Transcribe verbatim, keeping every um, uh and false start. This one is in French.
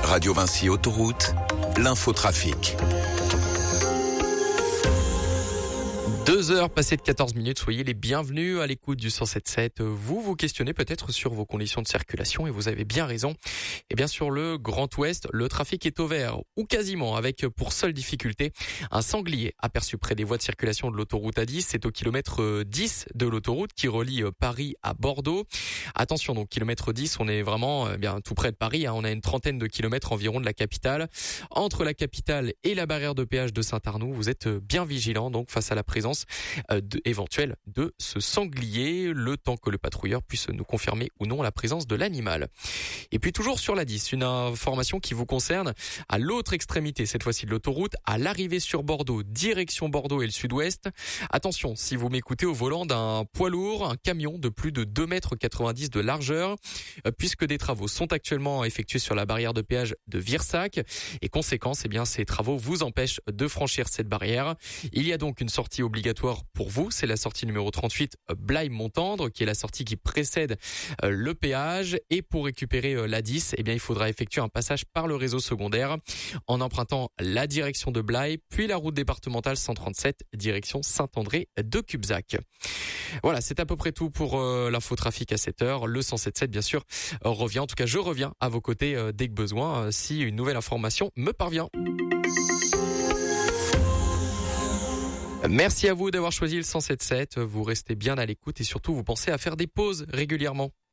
Radio Vinci Autoroute, l'infotrafic. Deux heures passées de quatorze minutes, soyez les bienvenus à l'écoute du cent sept sept. Vous vous questionnez peut-être sur vos conditions de circulation et vous avez bien raison. Et bien sur le Grand Ouest, le trafic est au vert, ou quasiment, avec pour seule difficulté un sanglier aperçu près des voies de circulation de l'autoroute A dix. C'est au kilomètre dix de l'autoroute qui relie Paris à Bordeaux. Attention, donc kilomètre dix, on est vraiment eh bien tout près de Paris, hein. On a une trentaine de kilomètres environ de la capitale. Entre la capitale et la barrière de péage de Saint-Arnoux, vous êtes bien vigilants donc face à la présence De, éventuelle de ce sanglier, le temps que le patrouilleur puisse nous confirmer ou non la présence de l'animal. Et puis toujours sur la dix, une information qui vous concerne à l'autre extrémité, cette fois-ci de l'autoroute, à l'arrivée sur Bordeaux, direction Bordeaux et le sud-ouest. Attention, si vous m'écoutez au volant d'un poids lourd, un camion de plus de deux mètres quatre-vingt-dix de largeur, puisque des travaux sont actuellement effectués sur la barrière de péage de Virsac. Et conséquence, eh bien, ces travaux vous empêchent de franchir cette barrière. Il y a donc une sortie obligatoire pour vous, c'est la sortie numéro trente-huit Blaye-Montendre, qui est la sortie qui précède le péage. Et pour récupérer l'A dix, eh bien, il faudra effectuer un passage par le réseau secondaire en empruntant la direction de Blaye, puis la route départementale cent trente-sept, direction Saint-André de Cubzac. Voilà, c'est à peu près tout pour euh, l'infotrafic à cette heure. Le cent sept sept, bien sûr, euh, revient. En tout cas, je reviens à vos côtés euh, dès que besoin, euh, si une nouvelle information me parvient. Merci à vous d'avoir choisi le cent sept sept. Vous restez bien à l'écoute et surtout, vous pensez à faire des pauses régulièrement.